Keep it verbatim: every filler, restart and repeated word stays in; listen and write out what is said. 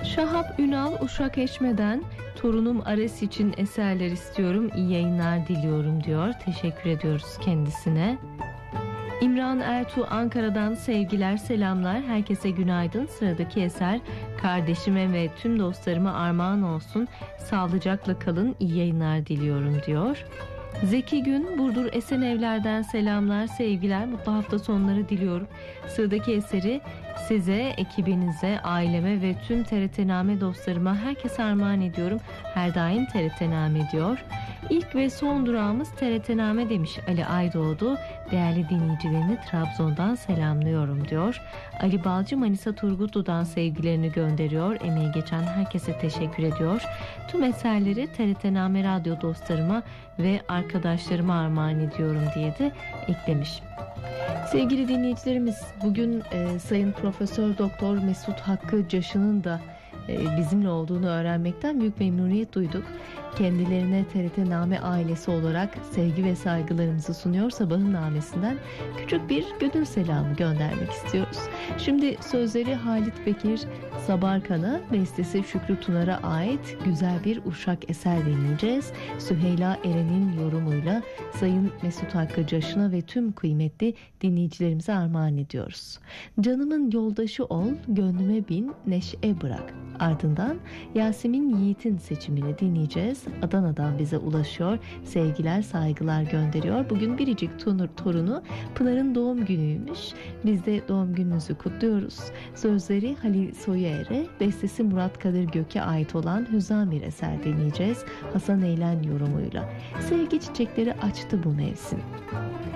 Şahap Ünal Uşak Eşme'den torunum Ares için eserler istiyorum, iyi yayınlar diliyorum diyor. Teşekkür ediyoruz kendisine. İmran Ertuğ Ankara'dan sevgiler, selamlar. Herkese günaydın. Sıradaki eser kardeşime ve tüm dostlarıma armağan olsun. Sağlıcakla kalın, iyi yayınlar diliyorum diyor. Zeki Gün Burdur Esenevler'den selamlar, sevgiler, mutlu hafta sonları diliyorum. Sıradaki eseri size, ekibinize, aileme ve tüm T R T Name dostlarıma, herkese armağan ediyorum. Her daim T R T Name diyor. İlk ve son durağımız T R T Name demiş Ali Aydoğdu. Değerli dinleyicilerini Trabzon'dan selamlıyorum diyor. Ali Balcı Manisa Turgutlu'dan sevgilerini gönderiyor. Emeği geçen herkese teşekkür ediyor. Tüm eserleri T R T Name radyo dostlarıma ve arkadaşlarıma armağan ediyorum diye de eklemiş. Sevgili dinleyicilerimiz, bugün e, Sayın Profesör Doktor Mesut Hakkı Caşı'nın da e, bizimle olduğunu öğrenmekten büyük memnuniyet duyduk. Kendilerine T R T Name ailesi olarak sevgi ve saygılarımızı sunuyor. Sabahın namesinden küçük bir gönül selamı göndermek istiyoruz. Şimdi sözleri Halit Bekir Sabarkan'a, bestesi Şükrü Tunar'a ait güzel bir Uşak eser dinleyeceğiz. Süheyla Eren'in yorumuyla Sayın Mesut Hakkı Caşı'na ve tüm kıymetli dinleyicilerimize armağan ediyoruz. Canımın yoldaşı ol, gönlüme bin, neşe bırak. Ardından Yasemin Yiğit'in seçimini dinleyeceğiz. Adana'dan bize ulaşıyor. Sevgiler, saygılar gönderiyor. Bugün biricik Tunur torunu Pınar'ın doğum günüymüş. Biz de doğum gününüzü kutluyoruz. Sözleri Halil Soyer'e, bestesi Murat Kadir Gök'e ait olan Hüzam bir eser dinleyeceğiz. Hasan Eylen yorumuyla. Sevgi çiçekleri açtı bu mevsim.